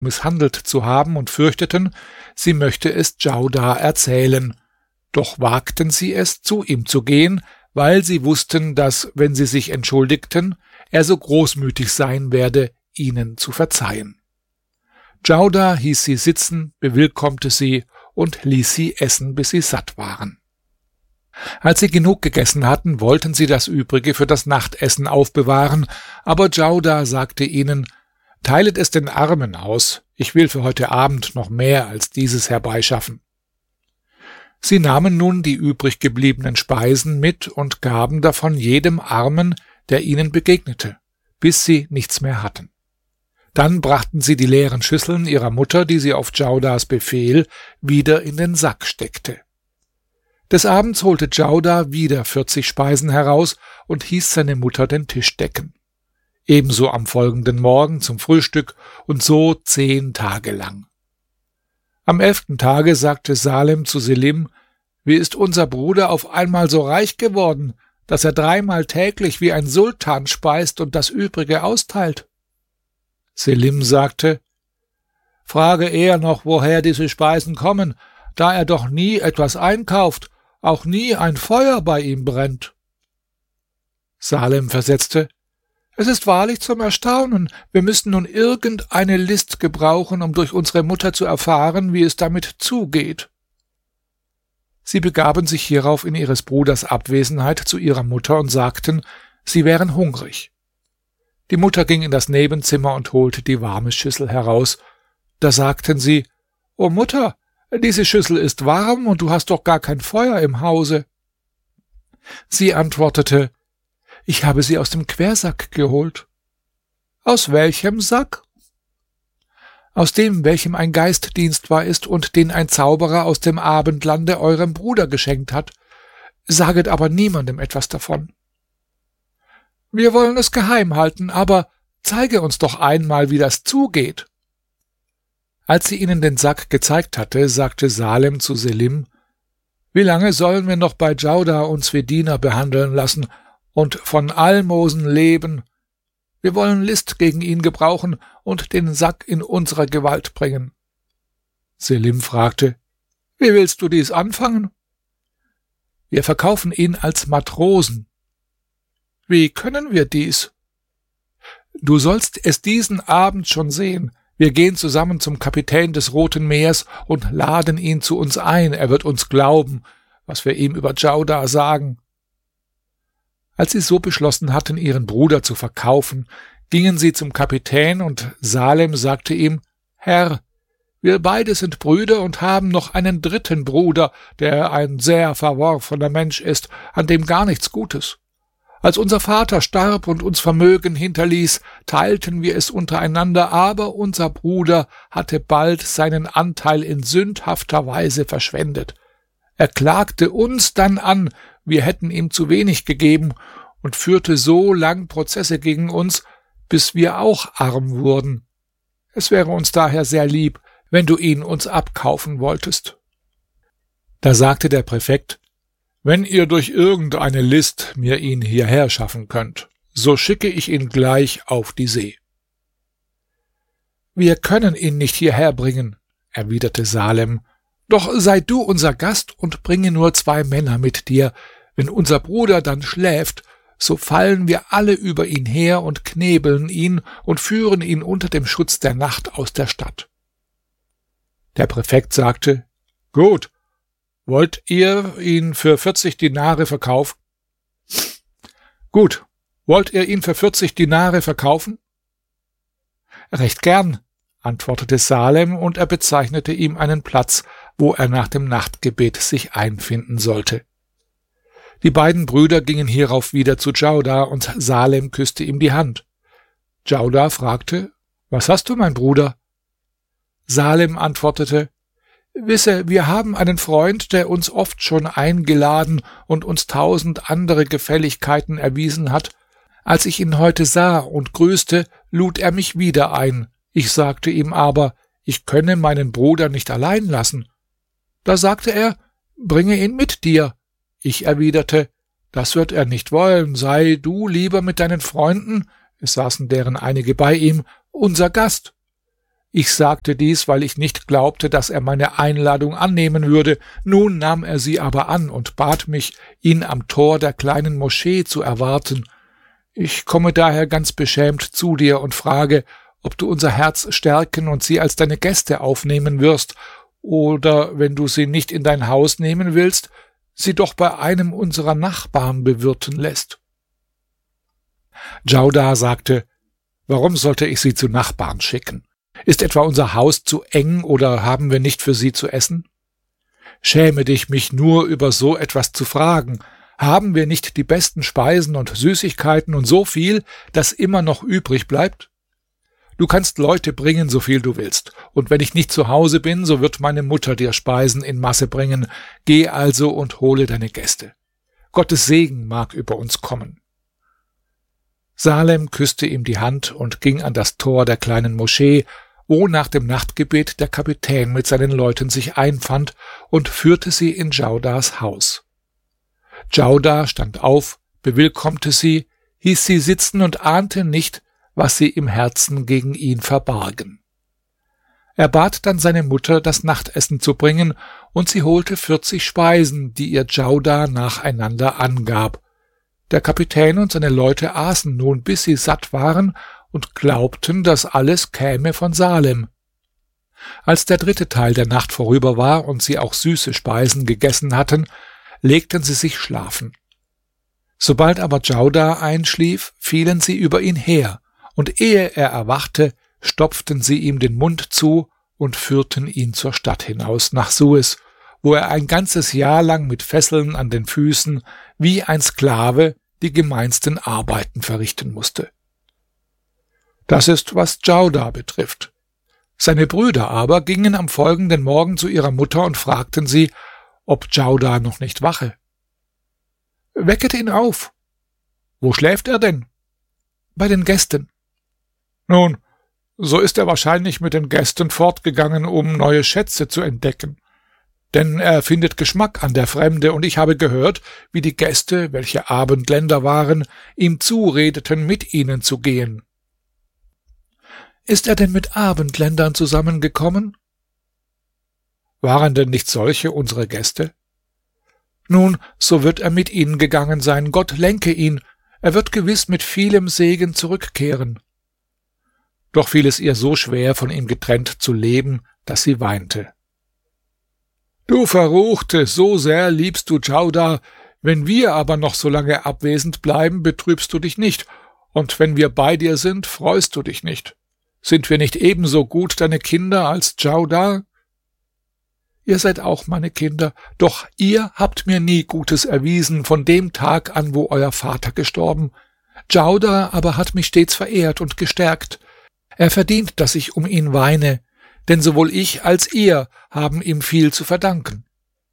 misshandelt zu haben und fürchteten, sie möchte es Djaudar erzählen. Doch wagten sie es, zu ihm zu gehen, weil sie wussten, dass, wenn sie sich entschuldigten, er so großmütig sein werde, ihnen zu verzeihen. Djaudar hieß sie sitzen, bewillkommte sie und ließ sie essen, bis sie satt waren. Als sie genug gegessen hatten, wollten sie das Übrige für das Nachtessen aufbewahren, aber Djaudar sagte ihnen: »Teilet es den Armen aus, ich will für heute Abend noch mehr als dieses herbeischaffen.« Sie nahmen nun die übrig gebliebenen Speisen mit und gaben davon jedem Armen, der ihnen begegnete, bis sie nichts mehr hatten. Dann brachten sie die leeren Schüsseln ihrer Mutter, die sie auf Djaudars Befehl wieder in den Sack steckte. Des Abends holte Djaudar wieder 40 Speisen heraus und hieß seine Mutter den Tisch decken. Ebenso am folgenden Morgen zum Frühstück und so 10 Tage lang. Am 11. Tage sagte Salem zu Selim: »Wie ist unser Bruder auf einmal so reich geworden, dass er 3-mal täglich wie ein Sultan speist und das Übrige austeilt?« Selim sagte: »Frage eher noch, woher diese Speisen kommen, da er doch nie etwas einkauft, auch nie ein Feuer bei ihm brennt.« Salem versetzte: »Es ist wahrlich zum Erstaunen. Wir müssen nun irgendeine List gebrauchen, um durch unsere Mutter zu erfahren, wie es damit zugeht.« Sie begaben sich hierauf in ihres Bruders Abwesenheit zu ihrer Mutter und sagten, sie wären hungrig. Die Mutter ging in das Nebenzimmer und holte die warme Schüssel heraus. Da sagten sie: »O Mutter, diese Schüssel ist warm und du hast doch gar kein Feuer im Hause.« Sie antwortete: »Ich habe sie aus dem Quersack geholt.« »Aus welchem Sack?« »Aus dem, welchem ein Geist dienstbar ist und den ein Zauberer aus dem Abendlande eurem Bruder geschenkt hat. Saget aber niemandem etwas davon.« »Wir wollen es geheim halten, aber zeige uns doch einmal, wie das zugeht.« Als sie ihnen den Sack gezeigt hatte, sagte Salem zu Selim: »Wie lange sollen wir noch bei Djaudar uns wie Diener behandeln lassen und von Almosen leben? Wir wollen List gegen ihn gebrauchen und den Sack in unsere Gewalt bringen.« Selim fragte: »Wie willst du dies anfangen?« »Wir verkaufen ihn als Matrosen.« »Wie können wir dies?« »Du sollst es diesen Abend schon sehen. Wir gehen zusammen zum Kapitän des Roten Meers und laden ihn zu uns ein. Er wird uns glauben, was wir ihm über Djaudar sagen.« Als sie so beschlossen hatten, ihren Bruder zu verkaufen, gingen sie zum Kapitän, und Salem sagte ihm: »Herr, wir beide sind Brüder und haben noch einen dritten Bruder, der ein sehr verworfener Mensch ist, an dem gar nichts Gutes. Als unser Vater starb und uns Vermögen hinterließ, teilten wir es untereinander, aber unser Bruder hatte bald seinen Anteil in sündhafter Weise verschwendet. Er klagte uns dann an, wir hätten ihm zu wenig gegeben, und führte so lang Prozesse gegen uns, bis wir auch arm wurden. Es wäre uns daher sehr lieb, wenn du ihn uns abkaufen wolltest.« Da sagte der Präfekt: »Wenn ihr durch irgendeine List mir ihn hierher schaffen könnt, so schicke ich ihn gleich auf die See.« »Wir können ihn nicht hierher bringen«, erwiderte Salem, »doch sei du unser Gast und bringe nur 2 Männer mit dir. Wenn unser Bruder dann schläft, so fallen wir alle über ihn her und knebeln ihn und führen ihn unter dem Schutz der Nacht aus der Stadt.« Der Präfekt sagte: »Gut, wollt ihr ihn für 40 Dinare verkaufen?« »Gut, wollt ihr ihn für 40 Dinare verkaufen?« »Recht gern«, antwortete Salem, und er bezeichnete ihm einen Platz, wo er nach dem Nachtgebet sich einfinden sollte. Die beiden Brüder gingen hierauf wieder zu Djaudar, und Salem küsste ihm die Hand. Djaudar fragte: »Was hast du, mein Bruder?« Salem antwortete: »Wisse, wir haben einen Freund, der uns oft schon eingeladen und uns 1000 andere Gefälligkeiten erwiesen hat. Als ich ihn heute sah und grüßte, lud er mich wieder ein. Ich sagte ihm aber, ich könne meinen Bruder nicht allein lassen. Da sagte er: »Bringe ihn mit dir.« Ich erwiderte: »Das wird er nicht wollen. Sei du lieber mit deinen Freunden«, es saßen deren einige bei ihm, »unser Gast.« Ich sagte dies, weil ich nicht glaubte, dass er meine Einladung annehmen würde. Nun nahm er sie aber an und bat mich, ihn am Tor der kleinen Moschee zu erwarten. Ich komme daher ganz beschämt zu dir und frage, ob du unser Herz stärken und sie als deine Gäste aufnehmen wirst, oder, wenn du sie nicht in dein Haus nehmen willst, sie doch bei einem unserer Nachbarn bewirten lässt. Djaudar sagte, warum sollte ich sie zu Nachbarn schicken? Ist etwa unser Haus zu eng oder haben wir nicht für sie zu essen? Schäme dich, mich nur über so etwas zu fragen. Haben wir nicht die besten Speisen und Süßigkeiten und so viel, dass immer noch übrig bleibt? Du kannst Leute bringen, so viel du willst, und wenn ich nicht zu Hause bin, so wird meine Mutter dir Speisen in Masse bringen. Geh also und hole deine Gäste. Gottes Segen mag über uns kommen. Salem küsste ihm die Hand und ging an das Tor der kleinen Moschee, wo nach dem Nachtgebet der Kapitän mit seinen Leuten sich einfand, und führte sie in Djaudars Haus. Djaudar stand auf, bewillkommte sie, hieß sie sitzen und ahnte nicht, was sie im Herzen gegen ihn verbargen. Er bat dann seine Mutter, das Nachtessen zu bringen, und sie holte 40 Speisen, die ihr Djaudar nacheinander angab. Der Kapitän und seine Leute aßen nun, bis sie satt waren, und glaubten, das alles käme von Salem. Als der 3. Teil der Nacht vorüber war und sie auch süße Speisen gegessen hatten, legten sie sich schlafen. Sobald aber Djaudar einschlief, fielen sie über ihn her, und ehe er erwachte, stopften sie ihm den Mund zu und führten ihn zur Stadt hinaus nach Suez, wo er ein ganzes Jahr lang mit Fesseln an den Füßen wie ein Sklave die gemeinsten Arbeiten verrichten musste. Das ist, was Djaudar betrifft. Seine Brüder aber gingen am folgenden Morgen zu ihrer Mutter und fragten sie, ob Djaudar noch nicht wache. Wecket ihn auf. Wo schläft er denn? Bei den Gästen. Nun, so ist er wahrscheinlich mit den Gästen fortgegangen, um neue Schätze zu entdecken. Denn er findet Geschmack an der Fremde, und ich habe gehört, wie die Gäste, welche Abendländer waren, ihm zuredeten, mit ihnen zu gehen. Ist er denn mit Abendländern zusammengekommen? Waren denn nicht solche unsere Gäste? Nun, so wird er mit ihnen gegangen sein. Gott lenke ihn. Er wird gewiss mit vielem Segen zurückkehren. Doch fiel es ihr so schwer, von ihm getrennt zu leben, dass sie weinte. Du Verruchte, so sehr liebst du Djaudar. Wenn wir aber noch so lange abwesend bleiben, betrübst du dich nicht. Und wenn wir bei dir sind, freust du dich nicht. Sind wir nicht ebenso gut deine Kinder als Djaudar? Ihr seid auch meine Kinder, doch ihr habt mir nie Gutes erwiesen von dem Tag an, wo euer Vater gestorben. Djaudar aber hat mich stets verehrt und gestärkt. Er verdient, dass ich um ihn weine, denn sowohl ich als ihr haben ihm viel zu verdanken.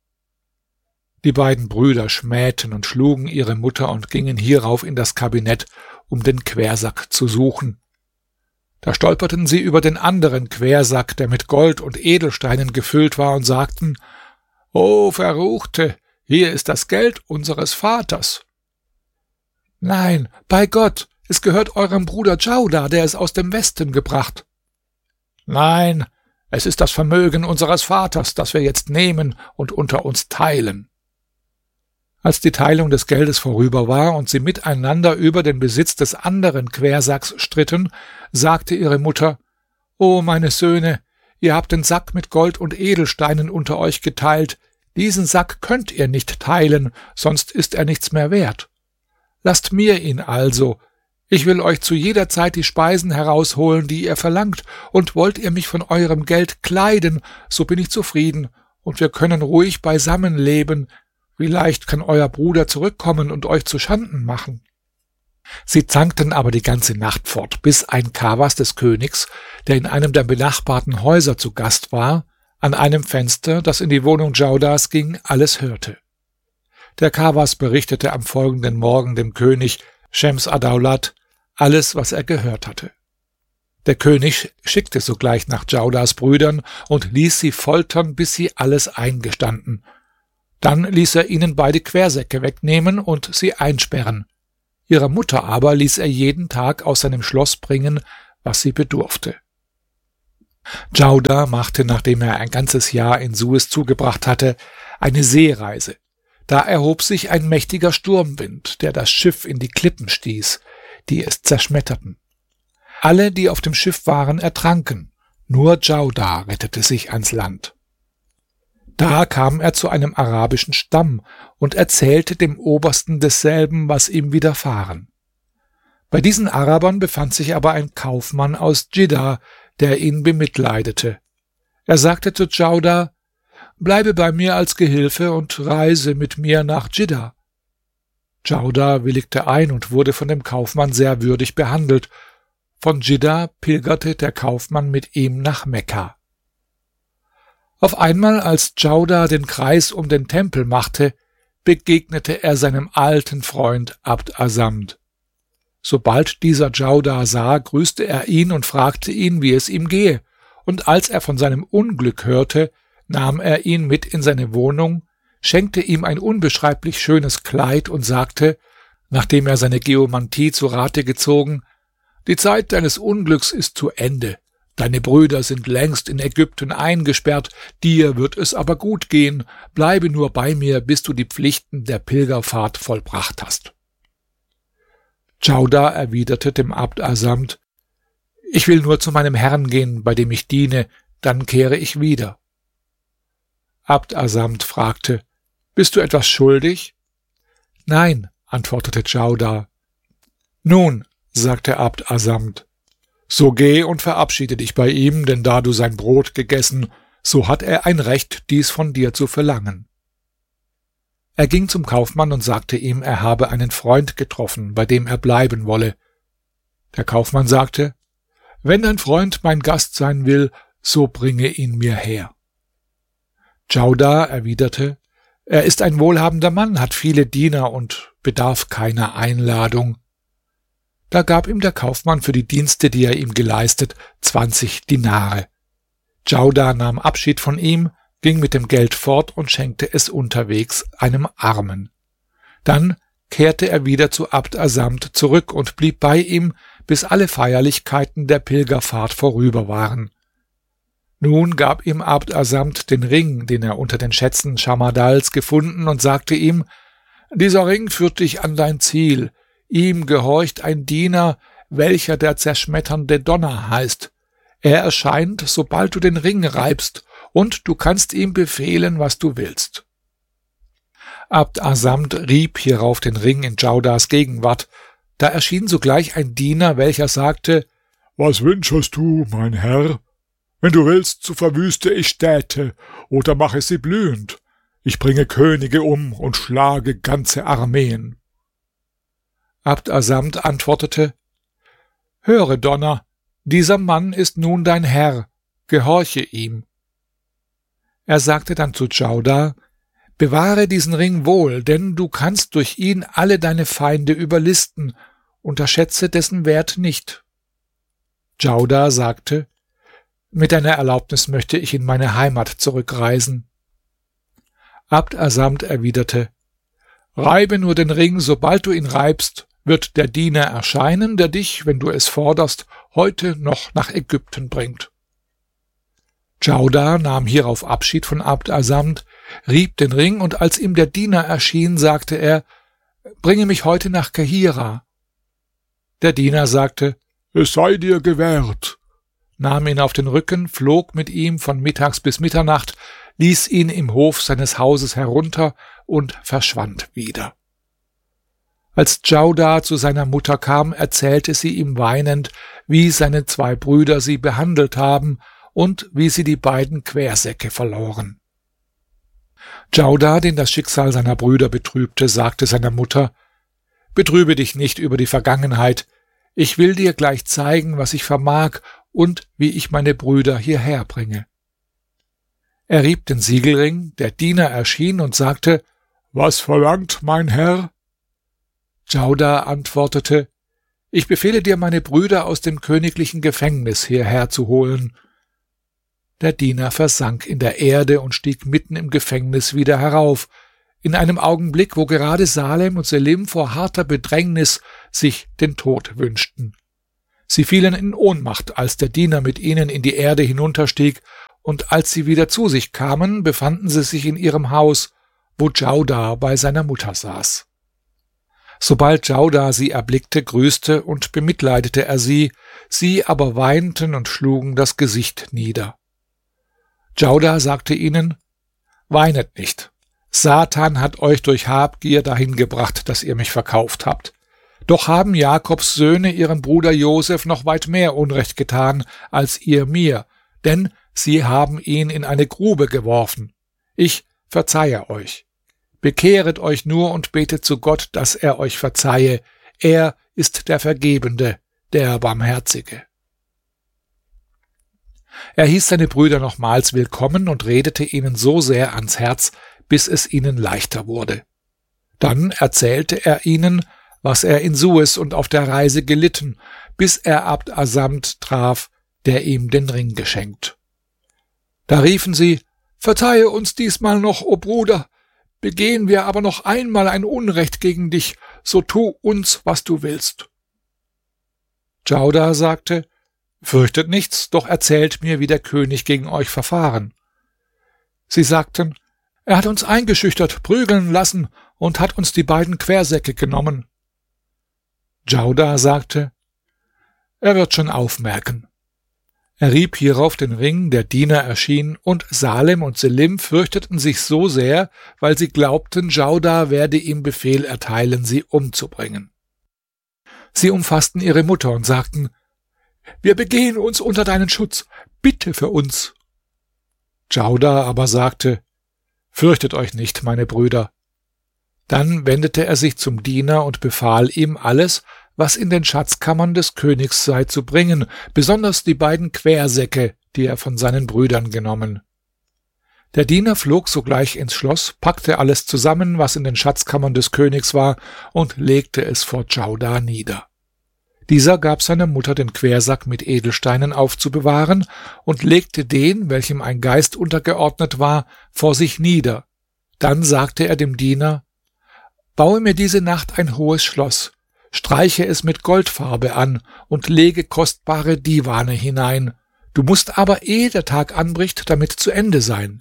Die beiden Brüder schmähten und schlugen ihre Mutter und gingen hierauf in das Kabinett, um den Quersack zu suchen. Da stolperten sie über den anderen Quersack, der mit Gold und Edelsteinen gefüllt war, und sagten, »O Verruchte, hier ist das Geld unseres Vaters.« »Nein, bei Gott, es gehört eurem Bruder Djaudar, der es aus dem Westen gebracht.« »Nein, es ist das Vermögen unseres Vaters, das wir jetzt nehmen und unter uns teilen.« Als die Teilung des Geldes vorüber war und sie miteinander über den Besitz des anderen Quersacks stritten, sagte ihre Mutter, »O meine Söhne, ihr habt den Sack mit Gold und Edelsteinen unter euch geteilt. Diesen Sack könnt ihr nicht teilen, sonst ist er nichts mehr wert. Lasst mir ihn also. Ich will euch zu jeder Zeit die Speisen herausholen, die ihr verlangt, und wollt ihr mich von eurem Geld kleiden, so bin ich zufrieden, und wir können ruhig beisammen leben. Vielleicht kann euer Bruder zurückkommen und euch zu Schanden machen.« Sie zankten aber die ganze Nacht fort, bis ein Kawas des Königs, der in einem der benachbarten Häuser zu Gast war, an einem Fenster, das in die Wohnung Djaudars ging, alles hörte. Der Kawas berichtete am folgenden Morgen dem König Schems Addaulat alles, was er gehört hatte. Der König schickte sogleich nach Djaudars Brüdern und ließ sie foltern, bis sie alles eingestanden. Dann ließ er ihnen beide Quersäcke wegnehmen und sie einsperren. Ihrer Mutter aber ließ er jeden Tag aus seinem Schloss bringen, was sie bedurfte. Djaudar machte, nachdem er ein ganzes Jahr in Suez zugebracht hatte, eine Seereise. Da erhob sich ein mächtiger Sturmwind, der das Schiff in die Klippen stieß, die es zerschmetterten. Alle, die auf dem Schiff waren, ertranken, nur Djaudar rettete sich ans Land. Da kam er zu einem arabischen Stamm und erzählte dem Obersten desselben, was ihm widerfahren. Bei diesen Arabern befand sich aber ein Kaufmann aus Dschidda, der ihn bemitleidete. Er sagte zu Djaudar: »Bleibe bei mir als Gehilfe und reise mit mir nach Dschidda.« Djaudar willigte ein und wurde von dem Kaufmann sehr würdig behandelt. Von Dschidda pilgerte der Kaufmann mit ihm nach Mekka. Auf einmal, als Djaudar den Kreis um den Tempel machte, begegnete er seinem alten Freund Abd Asamd. Sobald dieser Djaudar sah, grüßte er ihn und fragte ihn, wie es ihm gehe, und als er von seinem Unglück hörte, nahm er ihn mit in seine Wohnung, schenkte ihm ein unbeschreiblich schönes Kleid und sagte, nachdem er seine Geomantie zu Rate gezogen: »Die Zeit deines Unglücks ist zu Ende. Deine Brüder sind längst in Ägypten eingesperrt, dir wird es aber gut gehen. Bleibe nur bei mir, bis du die Pflichten der Pilgerfahrt vollbracht hast.« Djaudar erwiderte dem Abd Asamd: »Ich will nur zu meinem Herrn gehen, bei dem ich diene, dann kehre ich wieder.« Abd Asamd fragte: »Bist du etwas schuldig?« »Nein«, antwortete Djaudar. »Nun«, sagte Abd Asamd, »so geh und verabschiede dich bei ihm, denn da du sein Brot gegessen, so hat er ein Recht, dies von dir zu verlangen.« Er ging zum Kaufmann und sagte ihm, er habe einen Freund getroffen, bei dem er bleiben wolle. Der Kaufmann sagte: »Wenn dein Freund mein Gast sein will, so bringe ihn mir her.« Djaudar erwiderte: »Er ist ein wohlhabender Mann, hat viele Diener und bedarf keiner Einladung.« Da gab ihm der Kaufmann für die Dienste, die er ihm geleistet, 20 Dinare. Djaudar nahm Abschied von ihm, ging mit dem Geld fort und schenkte es unterwegs einem Armen. Dann kehrte er wieder zu Abd Asamd zurück und blieb bei ihm, bis alle Feierlichkeiten der Pilgerfahrt vorüber waren. Nun gab ihm Abd Asamd den Ring, den er unter den Schätzen Schamardals gefunden, und sagte ihm: »Dieser Ring führt dich an dein Ziel. Ihm gehorcht ein Diener, welcher der zerschmetternde Donner heißt. Er erscheint, sobald du den Ring reibst, und du kannst ihm befehlen, was du willst.« Abd Asamd rieb hierauf den Ring in Djaudars Gegenwart. Da erschien sogleich ein Diener, welcher sagte: »Was wünschest du, mein Herr? Wenn du willst, so verwüste ich Städte oder mache sie blühend. Ich bringe Könige um und schlage ganze Armeen.« Abd Asamd antwortete: »Höre, Donner, dieser Mann ist nun dein Herr, gehorche ihm.« Er sagte dann zu Djaudar: »Bewahre diesen Ring wohl, denn du kannst durch ihn alle deine Feinde überlisten, unterschätze dessen Wert nicht.« Djaudar sagte: »Mit deiner Erlaubnis möchte ich in meine Heimat zurückreisen.« Abd Asamd erwiderte: »Reibe nur den Ring, sobald du ihn reibst, wird der Diener erscheinen, der dich, wenn du es forderst, heute noch nach Ägypten bringt.« Djaudar nahm hierauf Abschied von Abd Asamd, rieb den Ring, und als ihm der Diener erschien, sagte er: »Bringe mich heute nach Kahira.« Der Diener sagte: »Es sei dir gewährt«, nahm ihn auf den Rücken, flog mit ihm von mittags bis Mitternacht, ließ ihn im Hof seines Hauses herunter und verschwand wieder. Als Djaudar zu seiner Mutter kam, erzählte sie ihm weinend, wie seine 2 Brüder sie behandelt haben und wie sie die beiden Quersäcke verloren. Djaudar, den das Schicksal seiner Brüder betrübte, sagte seiner Mutter: »Betrübe dich nicht über die Vergangenheit. Ich will dir gleich zeigen, was ich vermag und wie ich meine Brüder hierher bringe.« Er rieb den Siegelring, der Diener erschien und sagte: »Was verlangt mein Herr?« Djaudar antwortete: »Ich befehle dir, meine Brüder aus dem königlichen Gefängnis hierher zu holen.« Der Diener versank in der Erde und stieg mitten im Gefängnis wieder herauf, in einem Augenblick, wo gerade Salem und Selim vor harter Bedrängnis sich den Tod wünschten. Sie fielen in Ohnmacht, als der Diener mit ihnen in die Erde hinunterstieg, und als sie wieder zu sich kamen, befanden sie sich in ihrem Haus, wo Djaudar bei seiner Mutter saß. Sobald Djaudar sie erblickte, grüßte und bemitleidete er sie, sie aber weinten und schlugen das Gesicht nieder. Djaudar sagte ihnen: Weinet nicht. Satan hat euch durch Habgier dahin gebracht, dass ihr mich verkauft habt. Doch haben Jakobs Söhne ihrem Bruder Josef noch weit mehr Unrecht getan als ihr mir, denn sie haben ihn in eine Grube geworfen. Ich verzeihe euch. Bekehret euch nur und betet zu Gott, dass er euch verzeihe. Er ist der Vergebende, der Barmherzige. Er hieß seine Brüder nochmals willkommen und redete ihnen so sehr ans Herz, bis es ihnen leichter wurde. Dann erzählte er ihnen, was er in Sues und auf der Reise gelitten, bis er Abd Asamt traf, der ihm den Ring geschenkt. Da riefen sie: Verzeihe uns diesmal noch, o Bruder. Begehen wir aber noch einmal ein Unrecht gegen dich, so tu uns, was du willst. Djaudar sagte: Fürchtet nichts, doch erzählt mir, wie der König gegen euch verfahren. Sie sagten: Er hat uns eingeschüchtert, prügeln lassen und hat uns die beiden Quersäcke genommen. Djaudar sagte: Er wird schon aufmerken. Er rieb hierauf den Ring, der Diener erschien, und Salem und Selim fürchteten sich so sehr, weil sie glaubten, Djaudar werde ihm Befehl erteilen, sie umzubringen. Sie umfassten ihre Mutter und sagten: Wir begehen uns unter deinen Schutz, bitte für uns. Djaudar aber sagte: Fürchtet euch nicht, meine Brüder. Dann wendete er sich zum Diener und befahl ihm, alles, was in den Schatzkammern des Königs sei, zu bringen, besonders die beiden Quersäcke, die er von seinen Brüdern genommen. Der Diener flog sogleich ins Schloss, packte alles zusammen, was in den Schatzkammern des Königs war, und legte es vor Djaudar nieder. Dieser gab seiner Mutter den Quersack mit Edelsteinen aufzubewahren und legte den, welchem ein Geist untergeordnet war, vor sich nieder. Dann sagte er dem Diener: Baue mir diese Nacht ein hohes Schloss, streiche es mit Goldfarbe an und lege kostbare Diwane hinein. Du musst aber, ehe der Tag anbricht, damit zu Ende sein.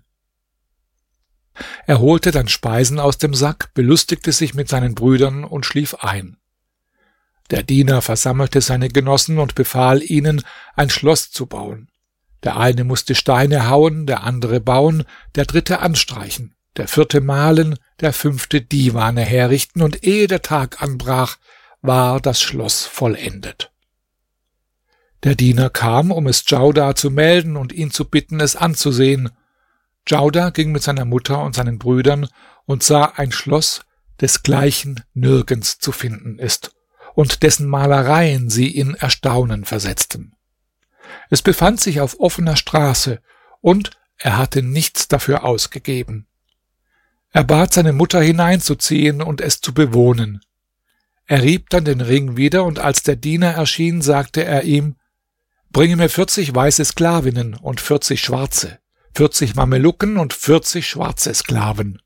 Er holte dann Speisen aus dem Sack, belustigte sich mit seinen Brüdern und schlief ein. Der Diener versammelte seine Genossen und befahl ihnen, ein Schloss zu bauen. Der eine musste Steine hauen, der andere bauen, der dritte anstreichen, der vierte malen, der fünfte Diwane herrichten, und ehe der Tag anbrach, war das Schloss vollendet. Der Diener kam, um es Djaudar zu melden und ihn zu bitten, es anzusehen. Djaudar ging mit seiner Mutter und seinen Brüdern und sah ein Schloss, desgleichen nirgends zu finden ist, und dessen Malereien sie in Erstaunen versetzten. Es befand sich auf offener Straße, und er hatte nichts dafür ausgegeben. Er bat seine Mutter hineinzuziehen und es zu bewohnen. Er rieb dann den Ring wieder, und als der Diener erschien, sagte er ihm: Bringe mir 40 weiße Sklavinnen und 40 schwarze, 40 Mamelucken und 40 schwarze Sklaven.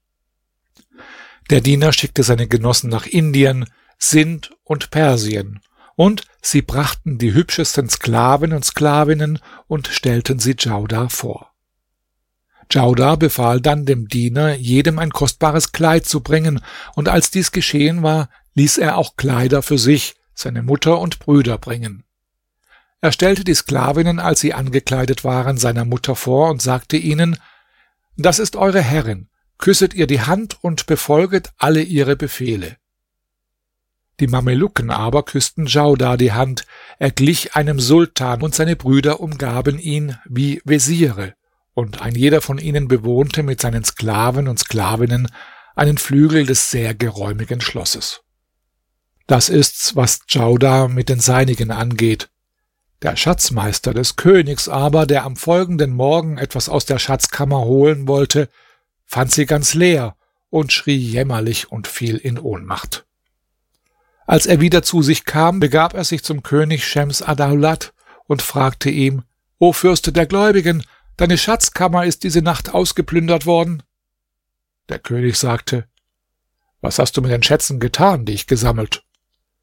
Der Diener schickte seine Genossen nach Indien, Sind und Persien, und sie brachten die hübschesten Sklaven und Sklavinnen und stellten sie Djaudar vor. Djaudar befahl dann dem Diener, jedem ein kostbares Kleid zu bringen, und als dies geschehen war, ließ er auch Kleider für sich, seine Mutter und Brüder bringen. Er stellte die Sklavinnen, als sie angekleidet waren, seiner Mutter vor und sagte ihnen: Das ist eure Herrin, küsset ihr die Hand und befolget alle ihre Befehle. Die Mamelucken aber küssten Djaudar die Hand, er glich einem Sultan, und seine Brüder umgaben ihn wie Wesire, und ein jeder von ihnen bewohnte mit seinen Sklaven und Sklavinnen einen Flügel des sehr geräumigen Schlosses. Das ist's, was Djaudar mit den Seinigen angeht. Der Schatzmeister des Königs aber, der am folgenden Morgen etwas aus der Schatzkammer holen wollte, fand sie ganz leer und schrie jämmerlich und fiel in Ohnmacht. Als er wieder zu sich kam, begab er sich zum König Schems Addaulat und fragte ihm: O Fürste der Gläubigen, deine Schatzkammer ist diese Nacht ausgeplündert worden. Der König sagte: Was hast du mit den Schätzen getan, die ich gesammelt?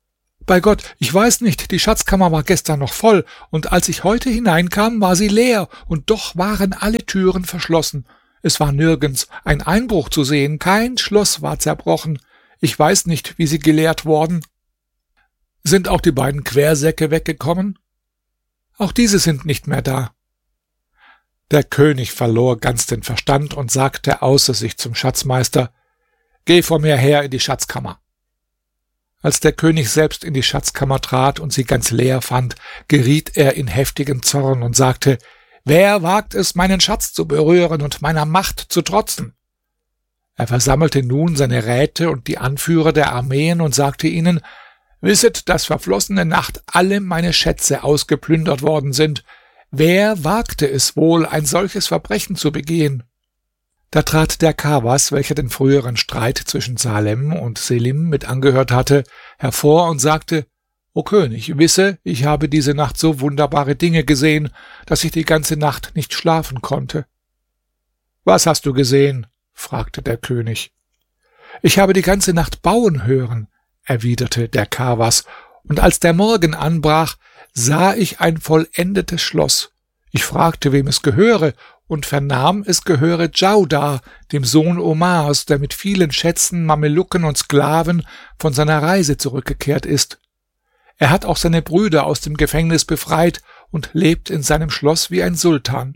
»Bei Gott, ich weiß nicht, die Schatzkammer war gestern noch voll, und als ich heute hineinkam, war sie leer, und doch waren alle Türen verschlossen. Es war nirgends ein Einbruch zu sehen, kein Schloss war zerbrochen. Ich weiß nicht, wie sie geleert worden.« »Sind auch die beiden Quersäcke weggekommen?« »Auch diese sind nicht mehr da.« Der König verlor ganz den Verstand und sagte außer sich zum Schatzmeister: »Geh vor mir her in die Schatzkammer.« Als der König selbst in die Schatzkammer trat und sie ganz leer fand, geriet er in heftigen Zorn und sagte: »Wer wagt es, meinen Schatz zu berühren und meiner Macht zu trotzen?« Er versammelte nun seine Räte und die Anführer der Armeen und sagte ihnen: »Wisset, dass verflossene Nacht alle meine Schätze ausgeplündert worden sind. Wer wagte es wohl, ein solches Verbrechen zu begehen?« Da trat der Kawas, welcher den früheren Streit zwischen Salem und Selim mit angehört hatte, hervor und sagte: »O König, wisse, ich habe diese Nacht so wunderbare Dinge gesehen, dass ich die ganze Nacht nicht schlafen konnte.« »Was hast du gesehen?« fragte der König. »Ich habe die ganze Nacht bauen hören«, erwiderte der Kawas, »und als der Morgen anbrach, sah ich ein vollendetes Schloss. Ich fragte, wem es gehöre, und vernahm, es gehöre Djaudar, dem Sohn Omars, der mit vielen Schätzen, Mamelucken und Sklaven von seiner Reise zurückgekehrt ist. Er hat auch seine Brüder aus dem Gefängnis befreit und lebt in seinem Schloss wie ein Sultan.«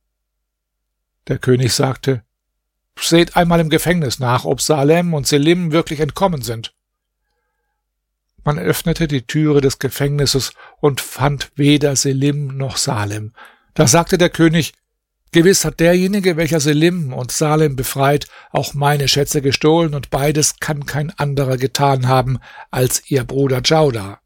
Der König sagte: »Seht einmal im Gefängnis nach, ob Salem und Selim wirklich entkommen sind.« Man öffnete die Türe des Gefängnisses und fand weder Selim noch Salem. Da sagte der König: »Gewiss hat derjenige, welcher Selim und Salem befreit, auch meine Schätze gestohlen, und beides kann kein anderer getan haben als ihr Bruder Djaudar.«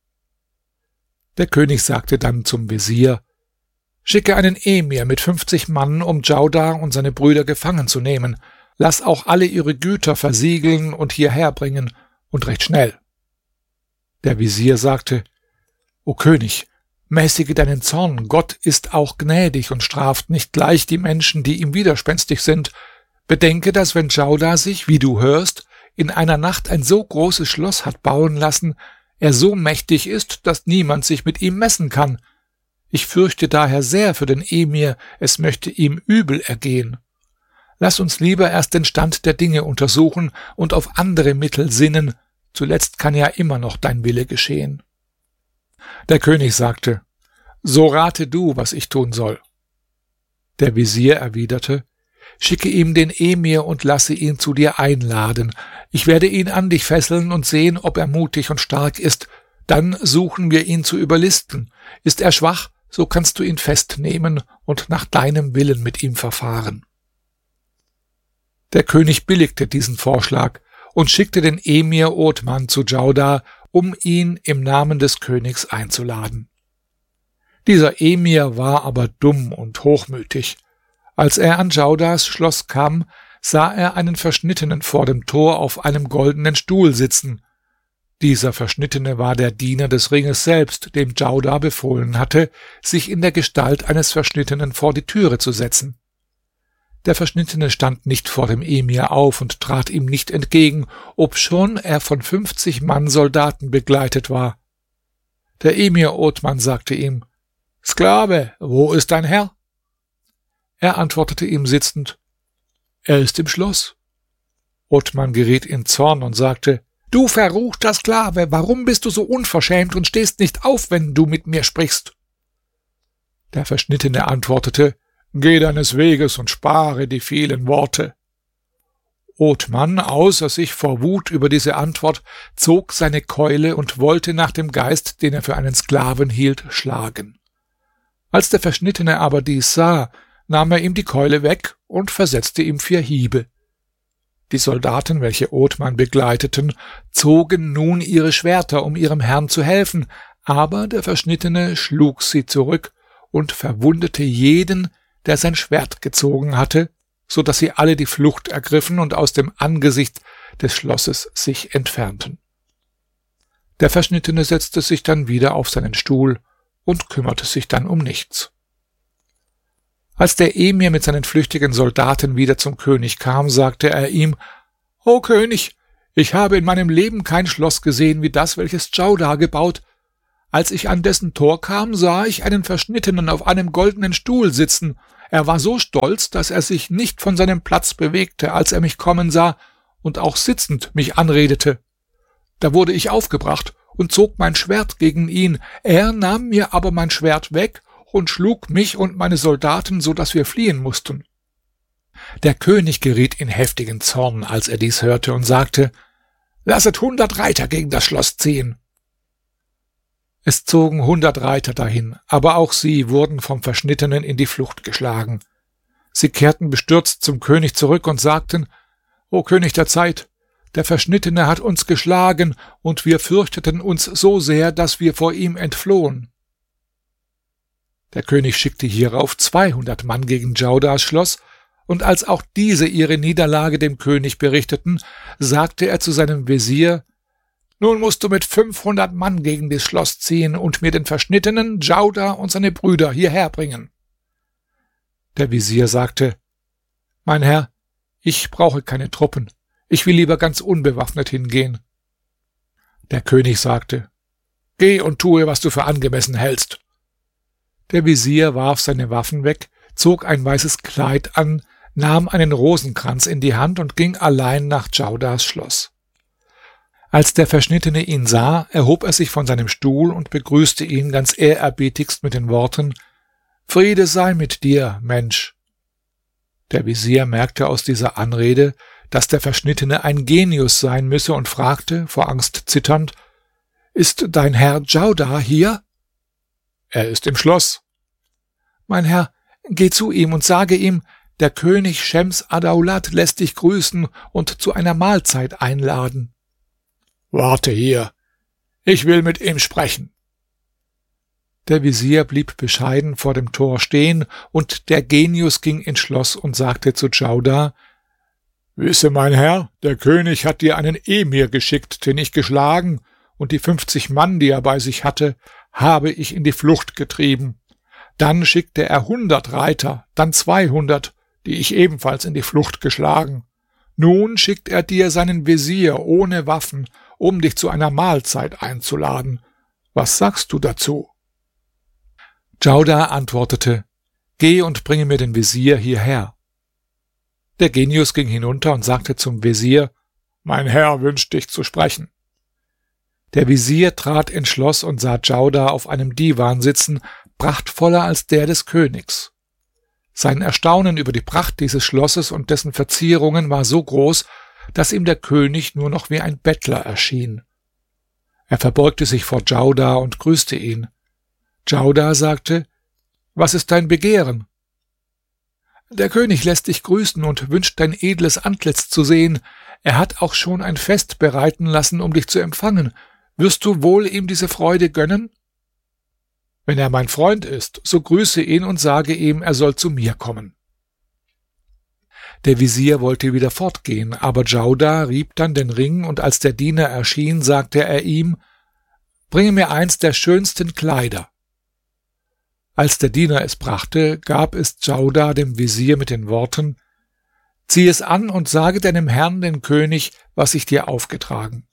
Der König sagte dann zum Wesir: »Schicke einen Emir mit 50 Mann, um Djaudar und seine Brüder gefangen zu nehmen. Lass auch alle ihre Güter versiegeln und hierher bringen, und recht schnell.« Der Wesir sagte: »O König, mäßige deinen Zorn, Gott ist auch gnädig und straft nicht gleich die Menschen, die ihm widerspenstig sind. Bedenke, dass wenn Djaudar sich, wie du hörst, in einer Nacht ein so großes Schloss hat bauen lassen, er so mächtig ist, dass niemand sich mit ihm messen kann. Ich fürchte daher sehr für den Emir, es möchte ihm übel ergehen. Lass uns lieber erst den Stand der Dinge untersuchen und auf andere Mittel sinnen, zuletzt kann ja immer noch dein Wille geschehen.« Der König sagte: »So rate du, was ich tun soll.« Der Wesir erwiderte: »Schicke ihm den Emir und lasse ihn zu dir einladen. Ich werde ihn an dich fesseln und sehen, ob er mutig und stark ist. Dann suchen wir ihn zu überlisten. Ist er schwach, so kannst du ihn festnehmen und nach deinem Willen mit ihm verfahren.« Der König billigte diesen Vorschlag und schickte den Emir Othman zu Djaudar, um ihn im Namen des Königs einzuladen. Dieser Emir war aber dumm und hochmütig. Als er an Djaudars Schloss kam, sah er einen Verschnittenen vor dem Tor auf einem goldenen Stuhl sitzen. Dieser Verschnittene war der Diener des Ringes selbst, dem Djaudar befohlen hatte, sich in der Gestalt eines Verschnittenen vor die Türe zu setzen. Der Verschnittene stand nicht vor dem Emir auf und trat ihm nicht entgegen, obschon er von 50 Mann Soldaten begleitet war. Der Emir Othman sagte ihm: »Sklave, wo ist dein Herr?« Er antwortete ihm sitzend: »Er ist im Schloss.« Othman geriet in Zorn und sagte: »Du verruchter Sklave, warum bist du so unverschämt und stehst nicht auf, wenn du mit mir sprichst?« Der Verschnittene antwortete: »Geh deines Weges und spare die vielen Worte.« Othman, außer sich vor Wut über diese Antwort, zog seine Keule und wollte nach dem Geist, den er für einen Sklaven hielt, schlagen. Als der Verschnittene aber dies sah, nahm er ihm die Keule weg und versetzte ihm 4 Hiebe. Die Soldaten, welche Othman begleiteten, zogen nun ihre Schwerter, um ihrem Herrn zu helfen, aber der Verschnittene schlug sie zurück und verwundete jeden, der sein Schwert gezogen hatte, so dass sie alle die Flucht ergriffen und aus dem Angesicht des Schlosses sich entfernten. Der Verschnittene setzte sich dann wieder auf seinen Stuhl und kümmerte sich dann um nichts. Als der Emir mit seinen flüchtigen Soldaten wieder zum König kam, sagte er ihm: »O König, Ich habe in meinem Leben kein Schloss gesehen wie das, welches Djaudar gebaut. Als ich an dessen Tor kam, sah ich einen Verschnittenen auf einem goldenen Stuhl sitzen. Er war so stolz, dass er sich nicht von seinem Platz bewegte, als er mich kommen sah, und auch sitzend mich anredete. Da wurde ich aufgebracht und zog mein Schwert gegen ihn. Er nahm mir aber mein Schwert weg und schlug mich und meine Soldaten, so dass wir fliehen mussten. Der König geriet in heftigen Zorn, als er dies hörte, und sagte: Lasset 100 Reiter gegen das Schloss ziehen. Es zogen 100 Reiter dahin, aber auch sie wurden vom Verschnittenen in die Flucht geschlagen. Sie kehrten bestürzt zum König zurück und sagten: O König der Zeit, der Verschnittene hat uns geschlagen, und wir fürchteten uns so sehr, dass wir vor ihm entflohen. Der König schickte hierauf 200 Mann gegen Djaudars Schloss, und als auch diese ihre Niederlage dem König berichteten, sagte er zu seinem Wesir: Nun musst du mit 500 Mann gegen das Schloss ziehen und mir den Verschnittenen, Djaudar und seine Brüder hierher bringen. Der Wesir sagte: Mein Herr, ich brauche keine Truppen. Ich will lieber ganz unbewaffnet hingehen. Der König sagte: Geh und tue, was du für angemessen hältst. Der Wesir warf seine Waffen weg, zog ein weißes Kleid an, nahm einen Rosenkranz in die Hand und ging allein nach Djaudars Schloss. Als der Verschnittene ihn sah, erhob er sich von seinem Stuhl und begrüßte ihn ganz ehrerbietigst mit den Worten: Friede sei mit dir, Mensch. Der Wesir merkte aus dieser Anrede, dass der Verschnittene ein Genius sein müsse, und fragte, vor Angst zitternd: Ist dein Herr Djaudar hier? Er ist im Schloss. Mein Herr, geh zu ihm und sage ihm, der König Schems Adaulat lässt dich grüßen und zu einer Mahlzeit einladen. Warte hier, ich will mit ihm sprechen. Der Wesir blieb bescheiden vor dem Tor stehen, und der Genius ging ins Schloss und sagte zu Djaudar: Wisse, mein Herr, der König hat dir einen Emir geschickt, den ich geschlagen, und die 50 Mann, die er bei sich hatte, habe ich in die Flucht getrieben. Dann schickte er 100 Reiter, dann 200, die ich ebenfalls in die Flucht geschlagen. Nun schickt er dir seinen Wesir ohne Waffen, um dich zu einer Mahlzeit einzuladen. Was sagst du dazu? Djaudar antwortete: Geh und bringe mir den Wesir hierher. Der Genius ging hinunter und sagte zum Wesir: Mein Herr wünscht dich zu sprechen. Der Wesir trat ins Schloss und sah Djaudar auf einem Divan sitzen, prachtvoller als der des Königs. Sein Erstaunen über die Pracht dieses Schlosses und dessen Verzierungen war so groß, dass ihm der König nur noch wie ein Bettler erschien. Er verbeugte sich vor Djaudar und grüßte ihn. Djaudar sagte: Was ist dein Begehren? Der König lässt dich grüßen und wünscht dein edles Antlitz zu sehen. Er hat auch schon ein Fest bereiten lassen, um dich zu empfangen. Wirst du wohl ihm diese Freude gönnen? Wenn er mein Freund ist, so grüße ihn und sage ihm, er soll zu mir kommen. Der Wesir wollte wieder fortgehen, aber Djaudar rieb dann den Ring, und als der Diener erschien, sagte er ihm: Bringe mir eins der schönsten Kleider. Als der Diener es brachte, gab es Djaudar dem Wesir mit den Worten: Zieh es an und sage deinem Herrn, den König, was ich dir aufgetragen.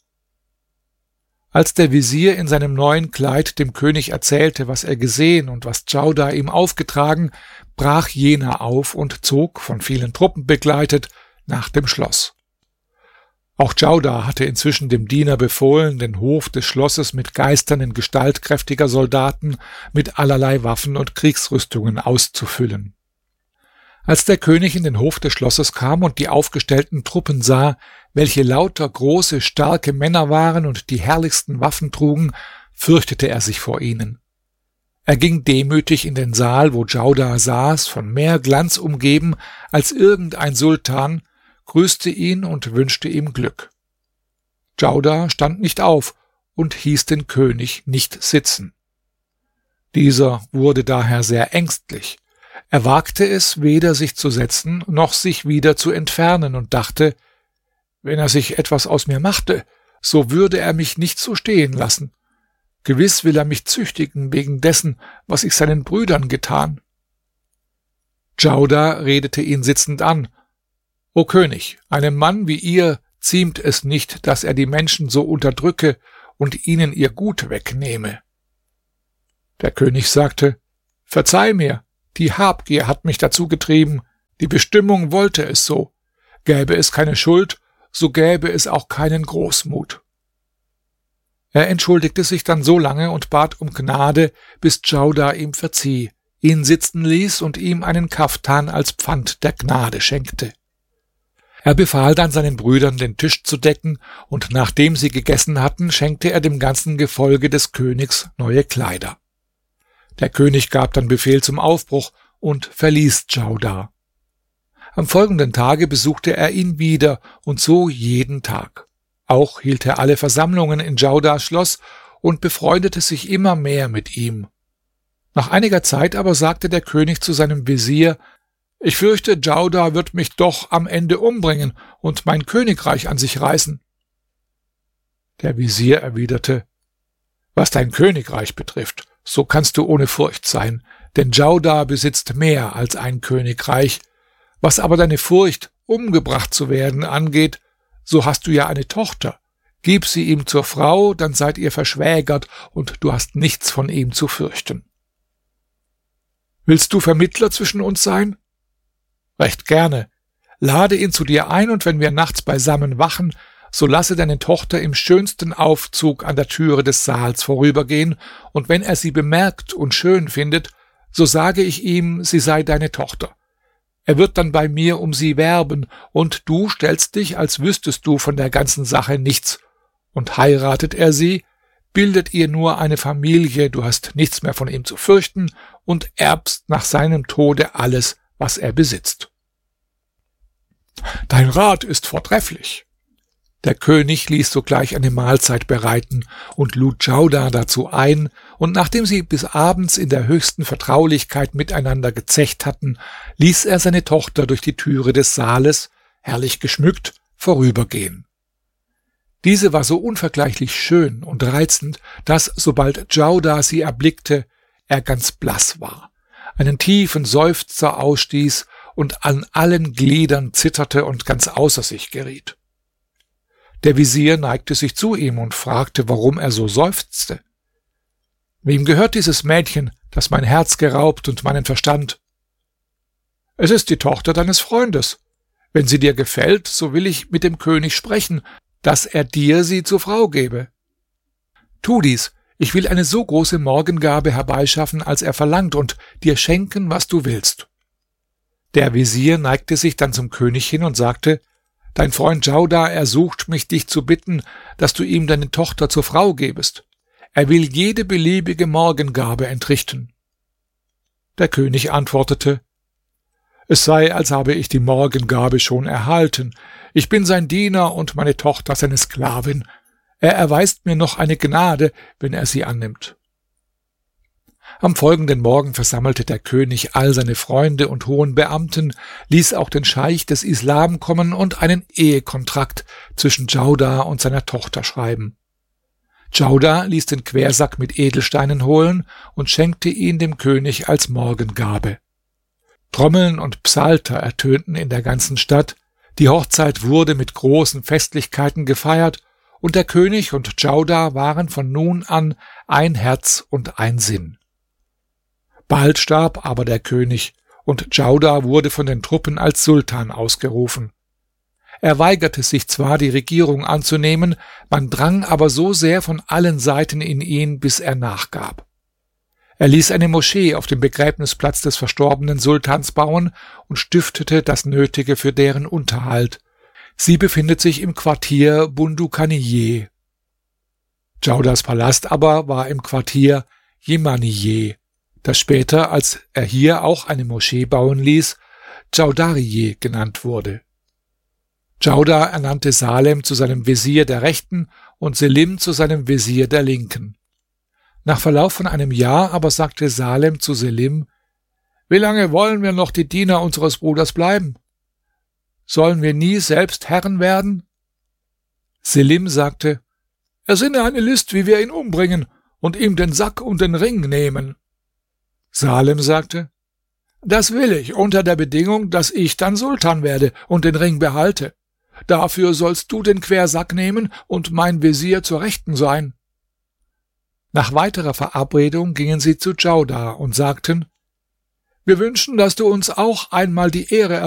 Als der Wesir in seinem neuen Kleid dem König erzählte, was er gesehen und was Djaudar ihm aufgetragen, brach jener auf und zog, von vielen Truppen begleitet, nach dem Schloss. Auch Djaudar hatte inzwischen dem Diener befohlen, den Hof des Schlosses mit Geistern in Gestalt kräftiger Soldaten mit allerlei Waffen und Kriegsrüstungen auszufüllen. Als der König in den Hof des Schlosses kam und die aufgestellten Truppen sah, welche lauter große, starke Männer waren und die herrlichsten Waffen trugen, fürchtete er sich vor ihnen. Er ging demütig in den Saal, wo Djaudar saß, von mehr Glanz umgeben als irgendein Sultan, grüßte ihn und wünschte ihm Glück. Djaudar stand nicht auf und hieß den König nicht sitzen. Dieser wurde daher sehr ängstlich. Er wagte es weder sich zu setzen, noch sich wieder zu entfernen, und dachte: Wenn er sich etwas aus mir machte, so würde er mich nicht so stehen lassen. Gewiss will er mich züchtigen wegen dessen, was ich seinen Brüdern getan. Djaudar redete ihn sitzend an: O König, einem Mann wie ihr ziemt es nicht, dass er die Menschen so unterdrücke und ihnen ihr Gut wegnehme. Der König sagte: Verzeih mir, die Habgier hat mich dazu getrieben, die Bestimmung wollte es so. Gäbe es keine Schuld, so gäbe es auch keinen Großmut. Er entschuldigte sich dann so lange und bat um Gnade, bis Djaudar ihm verzieh, ihn sitzen ließ und ihm einen Kaftan als Pfand der Gnade schenkte. Er befahl dann seinen Brüdern, den Tisch zu decken, und nachdem sie gegessen hatten, schenkte er dem ganzen Gefolge des Königs neue Kleider. Der König gab dann Befehl zum Aufbruch und verließ Djaudar. Am folgenden Tage besuchte er ihn wieder, und so jeden Tag. Auch hielt er alle Versammlungen in Djaudars Schloss und befreundete sich immer mehr mit ihm. Nach einiger Zeit aber sagte der König zu seinem Wesir: Ich fürchte, Djaudar wird mich doch am Ende umbringen und mein Königreich an sich reißen. Der Wesir erwiderte: Was dein Königreich betrifft, so kannst du ohne Furcht sein, denn Djaudar besitzt mehr als ein Königreich. Was aber deine Furcht, umgebracht zu werden, angeht, so hast du ja eine Tochter. Gib sie ihm zur Frau, dann seid ihr verschwägert und du hast nichts von ihm zu fürchten. Willst du Vermittler zwischen uns sein? Recht gerne. Lade ihn zu dir ein, und wenn wir nachts beisammen wachen, so lasse deine Tochter im schönsten Aufzug an der Türe des Saals vorübergehen, und wenn er sie bemerkt und schön findet, so sage ich ihm, sie sei deine Tochter. Er wird dann bei mir um sie werben, und du stellst dich, als wüsstest du von der ganzen Sache nichts. Und heiratet er sie, bildet ihr nur eine Familie, du hast nichts mehr von ihm zu fürchten und erbst nach seinem Tode alles, was er besitzt. Dein Rat ist vortrefflich. Der König ließ sogleich eine Mahlzeit bereiten und lud Djaudar dazu ein, und nachdem sie bis abends in der höchsten Vertraulichkeit miteinander gezecht hatten, ließ er seine Tochter durch die Türe des Saales, herrlich geschmückt, vorübergehen. Diese war so unvergleichlich schön und reizend, dass, sobald Djaudar sie erblickte, er ganz blass war, einen tiefen Seufzer ausstieß und an allen Gliedern zitterte und ganz außer sich geriet. Der Wesir neigte sich zu ihm und fragte, warum er so seufzte. Wem gehört dieses Mädchen, das mein Herz geraubt und meinen Verstand? Es ist die Tochter deines Freundes. Wenn sie dir gefällt, so will ich mit dem König sprechen, dass er dir sie zur Frau gebe. Tu dies, ich will eine so große Morgengabe herbeischaffen, als er verlangt, und dir schenken, was du willst. Der Wesir neigte sich dann zum König hin und sagte: Dein Freund Djaudar ersucht mich, dich zu bitten, dass du ihm deine Tochter zur Frau gebest. Er will jede beliebige Morgengabe entrichten. Der König antwortete: Es sei, als habe ich die Morgengabe schon erhalten. Ich bin sein Diener und meine Tochter seine Sklavin. Er erweist mir noch eine Gnade, wenn er sie annimmt. Am folgenden Morgen versammelte der König all seine Freunde und hohen Beamten, ließ auch den Scheich des Islam kommen und einen Ehekontrakt zwischen Djaudar und seiner Tochter schreiben. Djaudar ließ den Quersack mit Edelsteinen holen und schenkte ihn dem König als Morgengabe. Trommeln und Psalter ertönten in der ganzen Stadt, die Hochzeit wurde mit großen Festlichkeiten gefeiert, und der König und Djaudar waren von nun an ein Herz und ein Sinn. Bald starb aber der König, und Djaudar wurde von den Truppen als Sultan ausgerufen. Er weigerte sich zwar, die Regierung anzunehmen, man drang aber so sehr von allen Seiten in ihn, bis er nachgab. Er ließ eine Moschee auf dem Begräbnisplatz des verstorbenen Sultans bauen und stiftete das Nötige für deren Unterhalt. Sie befindet sich im Quartier Bundukaniye. Djaudars Palast aber war im Quartier Jemaniye, das später, als er hier auch eine Moschee bauen ließ, Djaudariye genannt wurde. Djaudar ernannte Salem zu seinem Wesir der Rechten und Selim zu seinem Wesir der Linken. Nach Verlauf von einem Jahr aber sagte Salem zu Selim: Wie lange wollen wir noch die Diener unseres Bruders bleiben? Sollen wir nie selbst Herren werden? Selim sagte: Ersinne eine List, wie wir ihn umbringen und ihm den Sack und den Ring nehmen. Salem sagte: Das will ich, unter der Bedingung, dass ich dann Sultan werde und den Ring behalte. dafür sollst du den Quersack nehmen und mein Vezier zur Rechten sein.« Nach weiterer Verabredung gingen sie zu Djaudar und sagten: »Wir wünschen, dass du uns auch einmal die Ehre